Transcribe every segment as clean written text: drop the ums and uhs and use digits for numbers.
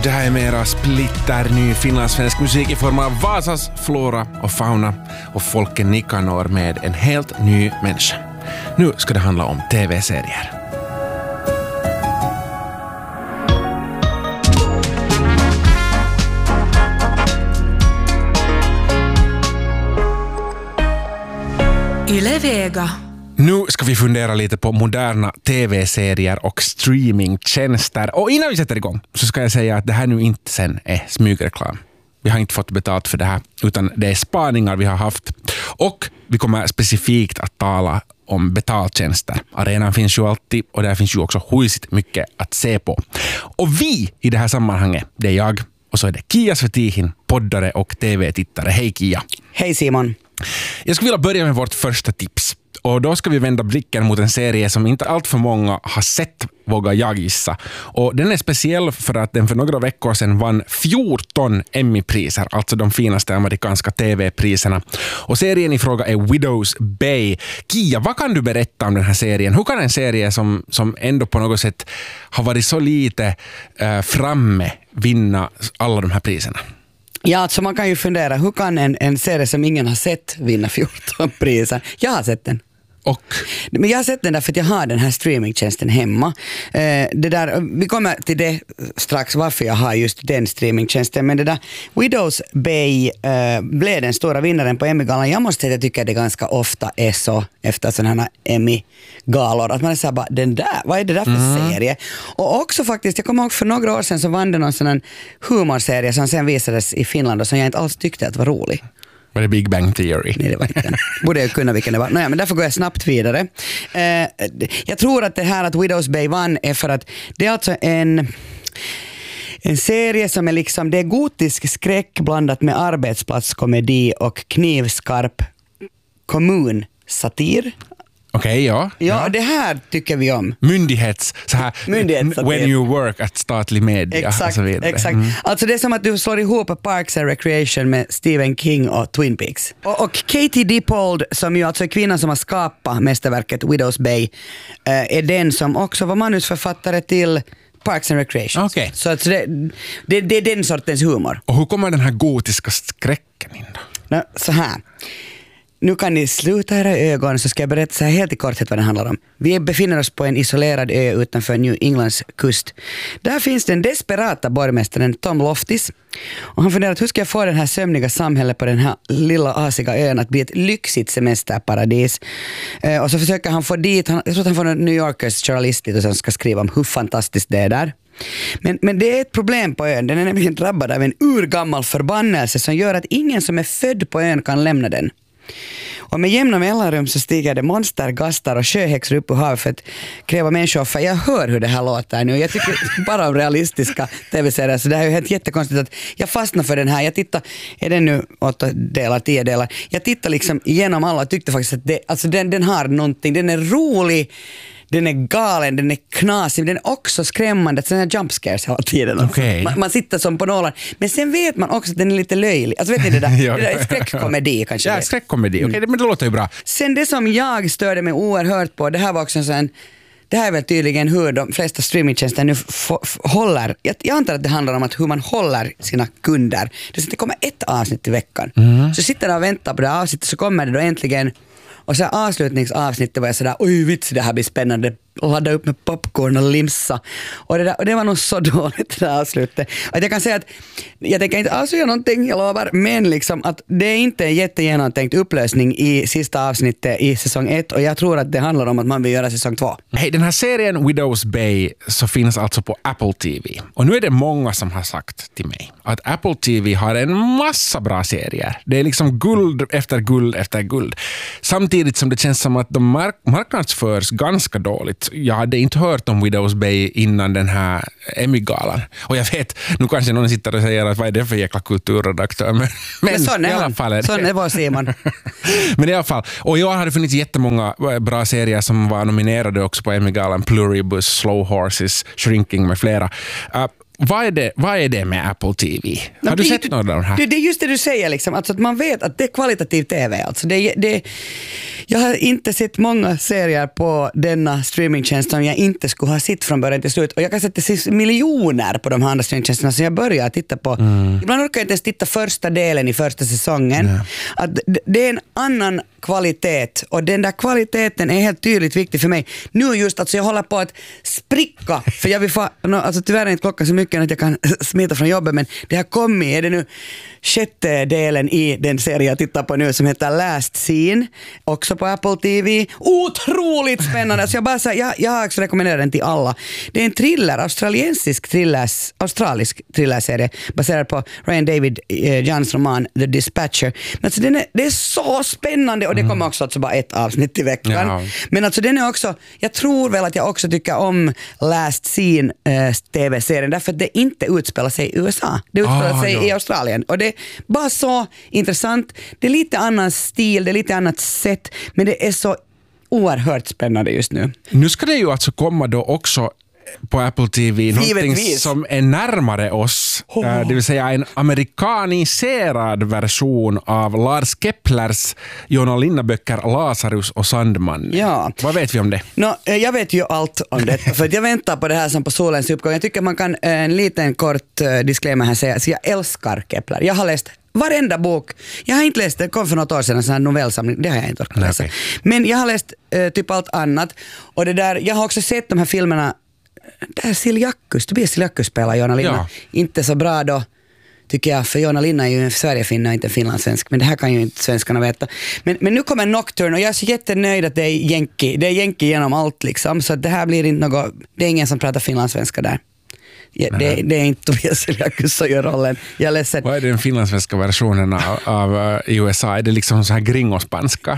Det här är mera splitterny finlandssvensk musik i form av Vasas flora och fauna och folken Nikanor med en helt ny människa. Nu ska det handla om tv-serier. Yle Vega. Nu ska vi fundera lite på moderna tv-serier och streamingtjänster. Och innan vi sätter igång så ska jag säga att det här nu inte sen är smygreklam. Vi har inte fått betalt för det här, utan det är spaningar vi har haft. Och vi kommer specifikt att tala om betaltjänster. Arenan finns ju alltid och där finns ju också huisigt mycket att se på. Och vi i det här sammanhanget, det är jag och så är det Kia Svetihin, poddare och tv-tittare. Hej Kia! Hej Simon! Jag skulle vilja börja med vårt första tips. Och då ska vi vända blicken mot en serie som inte allt för många har sett, vågar jag gissa. Och den är speciell för att den för några veckor sedan vann 14 Emmy-priser, alltså de finaste amerikanska tv-priserna. Och serien i fråga är Widow's Bay. Kia, vad kan du berätta om den här serien? Hur kan en serie som ändå på något sätt har varit så lite framme vinna alla de här priserna? Ja, alltså man kan ju fundera, hur kan en serie som ingen har sett vinna 14 priser? Jag har sett den. Men jag har sett den därför att jag har den här streamingtjänsten hemma. Vi kommer till det strax varför jag har just den streamingtjänsten. Men det där Widow's Bay blev den stora vinnaren på Emmy-galan. Jag måste säga att jag tycker att det ganska ofta är så efter sådana här Emmy-galor. Att man är så här bara, den där, vad är det där för serie? Och också faktiskt, jag kommer ihåg för några år sedan så vann det någon sån här humorserie som sen visades i Finland och som jag inte alls tyckte att var rolig. Var det Big Bang Theory? Nej, det var inte den. Borde jag kunna vilken det var. Naja, men därför går jag snabbt vidare. Jag tror att det här att Widow's Bay vann är för att det är alltså en serie som är liksom, det är gotisk skräck blandat med arbetsplatskomedi och knivskarp kommunsatir. Okej, ja. Ja, det här tycker vi om. Myndighetssatir. When you work at statlig media. Exakt, och så vidare. exakt. Alltså det är som att du slår ihop Parks and Recreation med Stephen King och Twin Peaks. Och Katie Dippold, som ju alltså är kvinnan som har skapat mästerverket Widow's Bay, är den som också var manusförfattare till Parks and Recreation. Okay. Så alltså det är den sortens humor. Och hur kommer den här gotiska skräcken in då? Så här. Nu kan ni sluta era ögon så ska jag berätta så här helt i korthet vad det handlar om. Vi befinner oss på en isolerad ö utanför New Englands kust. Där finns den desperata borgmästaren Tom Loftis. Och han funderar att hur ska jag få den här sömniga samhället på den här lilla asiga ön att bli ett lyxigt semesterparadis. Och så försöker han få dit, jag tror att han får en New Yorkers journalist som ska skriva om hur fantastiskt det är där. Men det är ett problem på ön. Den är nämligen drabbad av en urgammal förbannelse som gör att ingen som är född på ön kan lämna den. Och med jämna mellanrum så stiger det monster, gastar och sjöhäxor upp ur havet för att kräva människoffer. Jag hör hur det här låter nu. Jag tycker bara om realistiska tv-serier. Så det här är ju helt jättekonstigt att jag fastnar för den här. Jag tittar, är den nu 8 delar, 10 delar? Jag tittar liksom igenom alla och tyckte faktiskt att alltså den har någonting. Den är rolig. Den är galen, den är knasig, den är också skrämmande. Det är jump scares hela tiden. Okay. Man sitter som på nålar. Men sen vet man också att den är lite löjlig. Alltså vet ni det där? Det där är skräckkomedi kanske. Ja, skräckkomedi. Okej, men det låter ju bra. Sen det som jag störde mig oerhört på, det här var också en det här är väl tydligen hur de flesta streamingtjänster nu håller. Jag antar att det handlar om att hur man håller sina kunder. Det kommer ett avsnitt i veckan. Så sitter de och väntar på det avsnittet så kommer det då äntligen. Och så avslutningsavsnittet var jag sådär, oj vits, det här blir spännande. Ladda upp med popcorn och limsa. Och det var nog så dåligt det där avslutet. Att jag kan säga att jag tänker inte avslöja någonting, jag lovar. Men liksom att det är inte en jättegenomtänkt upplösning i sista avsnittet i säsong 1. Och jag tror att det handlar om att man vill göra säsong 2. Hej, den här serien Widow's Bay så finns alltså på Apple TV. Och nu är det många som har sagt till mig att Apple TV har en massa bra serier. Det är liksom guld efter guld efter guld. Samtidigt som det känns som att de marknadsförs ganska dåligt. Jag hade inte hört om Widow's Bay innan den här Emmy-galan. Och jag vet, nu kanske någon sitter och säger att vad är det för jäkla kulturredaktör? Men sån är i alla fall är det. Sån är vad Simon. Men i alla fall. Och jag hade funnits jättemånga bra serier som var nominerade också på Emmy-galan. Pluribus, Slow Horses, Shrinking med flera. vad är det med Apple TV? Har du sett något av de här? Det är just det du säger, liksom, alltså att man vet att det är kvalitativ TV. Alltså jag har inte sett många serier på denna streamingtjänst som jag inte skulle ha sett från början till slut. Och jag kan sätta miljoner på de här andra streamingtjänsterna som jag börjar titta på. Ibland orkar jag inte ens titta första delen i första säsongen. Att det är en annan kvalitet, och den där kvaliteten är helt tydligt viktig för mig. Nu just, alltså jag håller på att spricka, för jag vill alltså tyvärr är inte klockan så mycket att jag kan smita från jobbet, men det har kommit, är det nu 6:e delen i den serie jag tittar på nu som heter Last Scene, också på Apple TV. Otroligt spännande, alltså jag har också rekommenderat den till alla. Det är en thriller, australisk thrillerserie baserad på Ryan David Johns roman The Dispatcher. Men alltså det är så spännande, och det kommer också alltså bara ett avsnitt i veckan. Ja. Men alltså den är också, jag tror väl att jag också tycker om Last Scene TV-serien därför att det inte utspelar sig i USA. Det utspelar sig i Australien, och det är bara så intressant. Det är lite annan stil, det är lite annat sätt, men det är så oerhört spännande just nu. Nu ska det ju alltså komma då också på Apple TV någonting som är närmare oss, det vill säga en amerikaniserad version av Lars Keplers Joona Linna-böcker Lazarus och Sandman. Ja. Vad vet vi om det? Jag vet ju allt om det, för att jag väntar på det här som på solens uppgång. Jag tycker man kan en liten kort disclaimer här säga, så jag älskar Kepler. Jag har läst varenda bok. Jag har inte läst, det kom för något år sedan, en sån här novellsamling, det har jag inte orkat läsa. Okay. Men jag har läst typ allt annat, och det där, jag har också sett de här filmerna där Tobias Siljakkus spelar Joona Linna. Ja. Inte så bra då, tycker jag, för Joona Linna är ju en Sverigefinna och inte en finlandssvensk, men det här kan ju inte svenskarna veta. Men nu kommer Nocturne, och jag är så jättenöjd att det är jänki genom allt liksom, så att det här blir inte något, det är ingen som pratar finlandssvenska där. Ja, det är inte Tobias Siljakkus som gör rollen. Jag är ledsen. Vad är den finlandssvenska versionen av USA? Är det liksom så här gringospanska?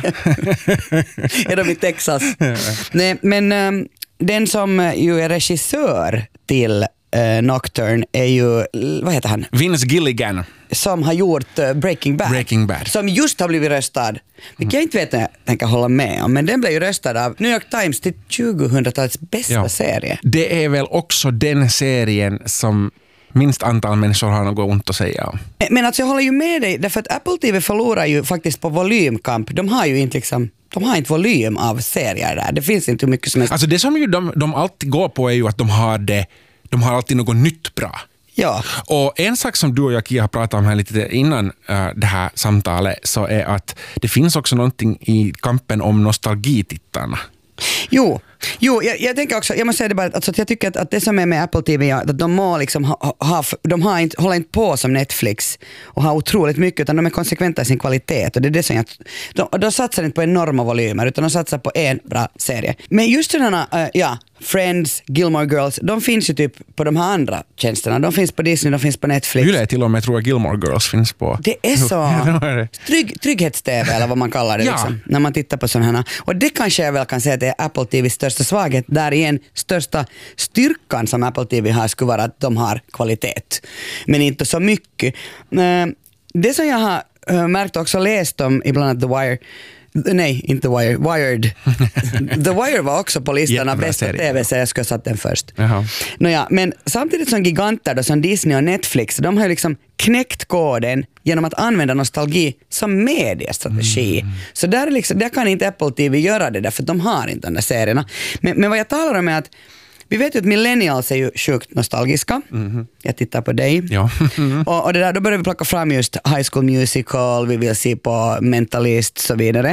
Är de i Texas? Nej, men den som ju är regissör till Nocturne är ju, vad heter han? Vince Gilligan. Som har gjort Breaking Bad. Som just har blivit röstad. Vilket jag inte vet att jag tänker hålla med om. Men den blev ju röstad av New York Times till 2000-talets bästa serie. Det är väl också den serien som minst antal människor har något ont att säga om. Men alltså jag håller ju med dig. Därför att Apple TV förlorar ju faktiskt på volymkamp. De har ju inte liksom... De har inte volym av serier där. Det finns inte hur mycket som helst. Alltså det som ju de alltid går på är ju att de har alltid något nytt bra. Ja. Och en sak som du och jag, Kia, har pratat om här lite innan det här samtalet, så är att det finns också någonting i kampen om nostalgitittarna. Jo, jag tänker också, jag måste säga det bara, alltså, att jag tycker att det som är med Apple TV, att de må liksom håller inte på som Netflix och har otroligt mycket, utan de är konsekventa i sin kvalitet, och det är det som de satsar inte på enorma volymer, utan de satsar på en bra serie. Men just sådana, Friends, Gilmore Girls, de finns ju typ på de här andra tjänsterna. De finns på Disney, de finns på Netflix. Yle till och med tror jag Gilmore Girls finns på. Det är så trygghetstv eller vad man kallar det liksom, när man tittar på sådana här. Och det kanske jag väl kan säga att det är Apple TVs största svaghet. Där igen, största styrkan som Apple TV har skulle vara att de har kvalitet. Men inte så mycket. Det som jag har märkt också läst om ibland att The Wire, nej, inte Wire, Wired. The Wire var också på listan av bästa tv-serier, jag skulle ha satt den först. Nåja, men samtidigt som giganter då, som Disney och Netflix, de har ju liksom knäckt koden genom att använda nostalgi som mediestrategi. Så där kan inte Apple TV göra det, därför att de har inte de där serierna. Men vad jag talar om är att vi vet ju att millennials är ju sjukt nostalgiska. Jag tittar på dig. Ja. och det där, då börjar vi plocka fram just High School Musical, vi vill se på Mentalist och så vidare.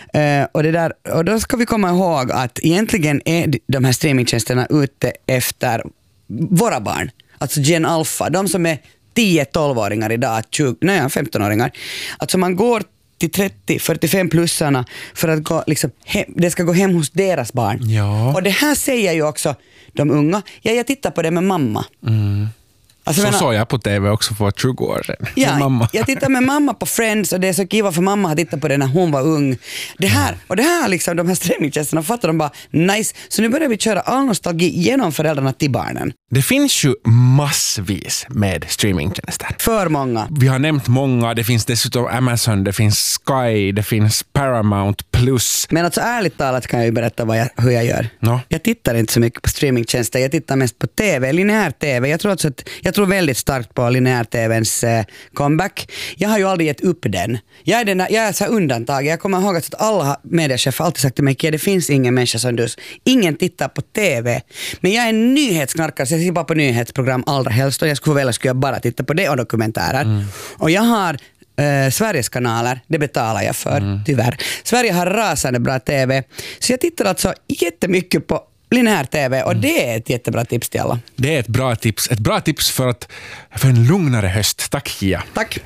Och då ska vi komma ihåg att egentligen är de här streamingtjänsterna ute efter våra barn. Alltså Gen Alpha, de som är 10-12-åringar idag, 15-åringar. Alltså man går till 30-45-plussarna för att gå, liksom, det ska gå hem hos deras barn. Ja. Och det här säger ju också de unga. Jag tittar på det med mamma. Alltså, så såg jag på TV också för 20 år sedan. Ja, mamma. jag tittar med mamma på Friends och det är så kiva för mamma har tittat på det när hon var ung. Det här liksom, de här streamingtjänsterna fattar de bara nice. Så nu börjar vi köra all nostalgi genom föräldrarna till barnen. Det finns ju massvis med streamingtjänster. För många. Vi har nämnt många. Det finns dessutom Amazon, det finns Sky, det finns Paramount Plus. Men alltså ärligt talat kan jag ju berätta hur jag gör. No. Jag tittar inte så mycket på streamingtjänster. Jag tittar mest på TV, lineär TV. Jag tror väldigt starkt på lineär TV:ns comeback. Jag har ju aldrig gett upp den. Jag är så här undantag. Jag kommer ihåg att alla mediechefer alltid sagt till mig, det finns ingen människa som du. Ingen tittar på TV. Men jag är en nyhetsknarkare, så jag tittar bara på nyhetsprogram allra helst. Och jag skulle jag bara titta på det och dokumentärer. Och jag har Sveriges kanaler, det betalar jag för, tyvärr. Sverige har rasande bra TV. Så jag tittar alltså jättemycket på lineär TV och det är ett jättebra tips till alla. Det är ett bra tips. Ett bra tips för en lugnare höst. Tack, Kia. Tack.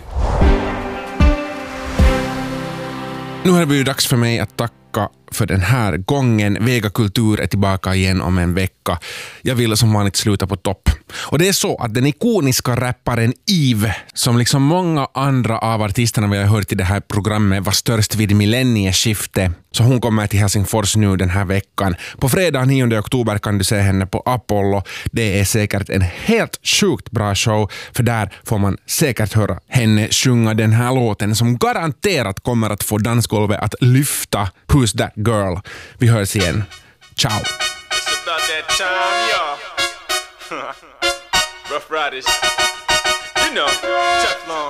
Nu är det ju dags för mig att tacka för den här gången. Vega Kultur är tillbaka igen om en vecka. Jag vill som vanligt sluta på topp. Och det är så att den ikoniska rapparen Eve, som liksom många andra av artisterna vi har hört i det här programmet, var störst vid millennieskiftet. Så hon kommer till Helsingfors nu den här veckan. På fredag 9 oktober kan du se henne på Apollo. Det är säkert en helt sjukt bra show, för där får man säkert höra henne sjunga den här låten som garanterat kommer att få dansgolvet att lyfta. Who's that girl? Vi hörs igen. Ciao! It's about that time, y'all. Rough Riders. You know, Teflon.